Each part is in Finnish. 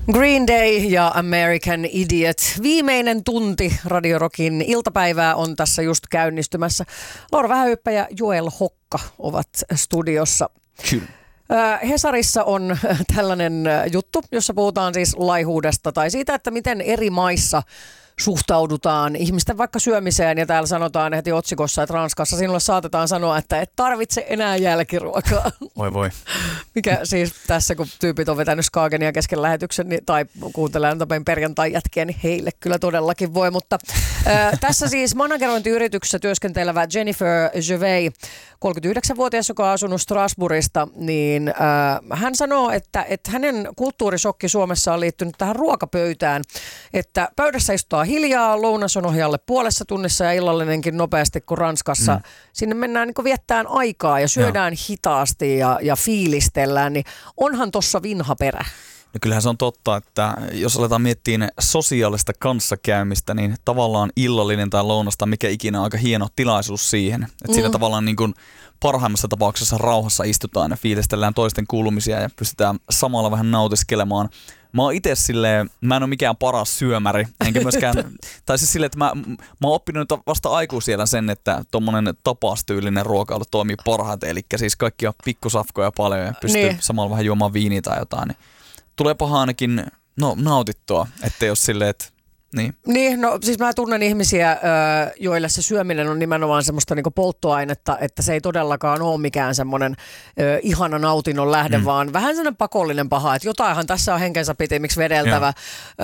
Green Day ja American Idiot. Viimeinen tunti Radio Rockin iltapäivää on tässä just käynnistymässä. Laura Vähähyppä ja Joel Hokka ovat studiossa. Kyllä. Hesarissa on tällainen juttu, jossa puhutaan siis laihuudesta tai siitä, että miten eri maissa suhtaudutaan ihmisten vaikka syömiseen, ja täällä sanotaan heti otsikossa, että Ranskassa sinulle saatetaan sanoa, että et tarvitse enää jälkiruokaa. Voi. Mikä siis tässä, kun tyypit on vetänyt Skagenia kesken lähetyksen tai kuuntelee perjantai-jätkiä, niin heille kyllä todellakin voi. Mutta tässä siis managerointiyrityksessä työskentelevä Jennifer Gervais, 39-vuotias, joka on asunut Strasbourgista, niin hän sanoo, että hänen kulttuurisokki Suomessa on liittynyt tähän ruokapöytään, että pöydässä istutaan hiljaa, lounas on ohjalle puolessa tunnissa ja illallinenkin nopeasti kuin Ranskassa. Sinne mennään niin kuin viettään aikaa ja syödään hitaasti ja fiilistellään, niin onhan tossa vinha perä. No kyllähän se on totta, että jos aletaan miettiä sosiaalista kanssakäymistä, niin tavallaan illallinen tai lounasta, mikä ikinä on aika hieno tilaisuus siihen. Että siinä tavallaan niin kuin parhaimmassa tapauksessa rauhassa istutaan ja fiilistellään toisten kuulumisia ja pystytään samalla vähän nautiskelemaan. Mä oon itse silleen, mä en ole mikään paras syömäri, enkä myöskään, tai siis silleen, että mä oon oppinut vasta aikuisiellä sen, että tommonen tapastyylinen ruokailu toimii parhaiten, eli siis kaikkia pikkusafkoja paljon ja pystyy samalla vähän juomaan viiniä tai jotain, niin tulee paha ainakin nautittua, ettei ole silleen, että niin, no siis mä tunnen ihmisiä, joille se syöminen on nimenomaan semmoista niinku polttoainetta, että se ei todellakaan ole mikään semmoinen ihana nautinnon lähde, vaan vähän semmoinen pakollinen paha, että jotainhan tässä on henkensä pitimiksi vedeltävä.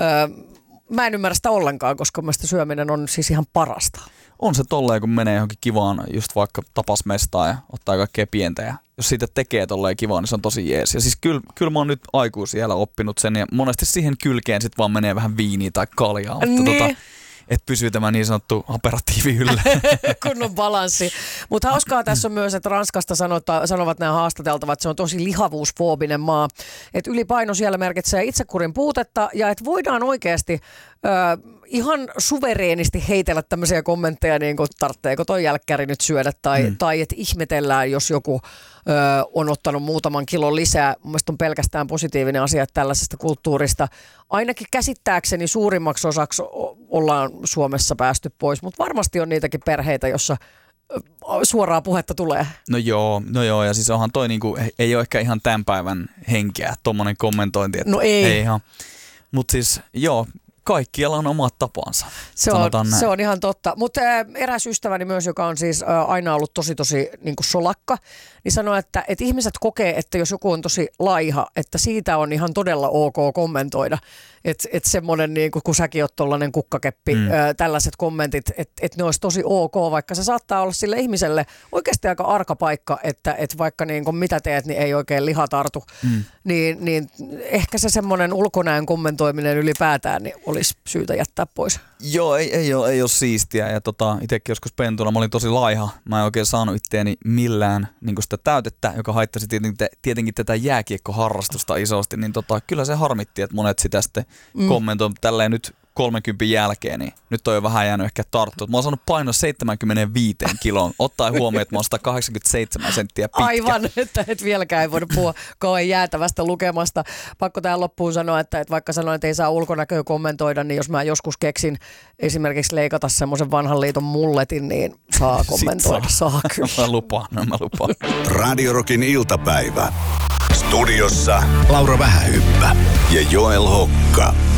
Mä en ymmärrä sitä ollenkaan, koska mielestäni syöminen on siis ihan parasta. On se tolleen, kun menee johonkin kivaan, just vaikka tapasmestaan ja ottaa kaikkea pientä ja jos siitä tekee tolleen kivaa, niin se on tosi jees. Ja siis kyllä mä oon nyt aikuisiellä oppinut sen ja monesti siihen kylkeen sit vaan menee vähän viiniä tai kaljaa, että pysyy tämä niin sanottu aperatiivi yllä. Kunnon balanssi. Mutta hauskaa tässä on myös, että Ranskasta sanovat nämä haastateltavat, että se on tosi lihavuusfoobinen maa. Että ylipaino siellä merkitsee itsekurin puutetta ja että voidaan oikeasti ihan suvereenisti heitellä tämmöisiä kommentteja, niin kuin tarvitseeko toi jälkkäri nyt syödä tai että ihmetellään, jos joku on ottanut muutaman kilon lisää. Mun mielestä on pelkästään positiivinen asia, että tällaisesta kulttuurista ainakin käsittääkseni suurimmaksi osaksi ollaan Suomessa päästy pois, mutta varmasti on niitäkin perheitä, jossa suoraa puhetta tulee. No joo, ja siis onhan toi niinku, ei ole ehkä ihan tämän päivän henkeä, tommonen kommentointi. Että no ei. Mutta siis joo, kaikkialla on omat tapansa. Se on ihan totta. Mutta eräs ystäväni myös, joka on siis aina ollut tosi niin kuin solakka, niin sanoi, että ihmiset kokee, että jos joku on tosi laiha, että siitä on ihan todella ok kommentoida. Että semmoinen, niin kun säkin oot tollainen kukkakeppi, tällaiset kommentit, että ne olisi tosi ok, vaikka se saattaa olla sille ihmiselle oikeasti aika arka paikka, että vaikka niin kun mitä teet, niin ei oikein liha tartu. Niin ehkä se semmoinen ulkonäön kommentoiminen ylipäätään niin olisi syytä jättää pois. Joo, ei ole siistiä. Ja itsekin joskus pentuna, mä olin tosi laiha. Mä en oikein saanut itteeni millään niin sitä täytettä, joka haittasi tietenkin tätä jääkiekkoharrastusta isosti. Niin kyllä se harmitti, että monet sitä sitten kommentoivat tälleen nyt 30 jälkeen, niin nyt on jo vähän jäänyt ehkä tarttua. Mä oon saanut painoa 75 kiloon, ottaen huomioon, että mä oon 187 senttiä pitkä. Aivan, että et vieläkään ei voida puhua kauan jäätävästä lukemasta. Pakko tähän loppuun sanoa, että vaikka sanoin, että ei saa ulkonäköä kommentoida, niin jos mä joskus keksin esimerkiksi leikata semmoisen vanhan liiton mulletin, niin saa kommentoida. Saa kyllä. Mä lupaan. Radio Rockin iltapäivä. Studiossa Laura Vähähyppä ja Joel Hokka.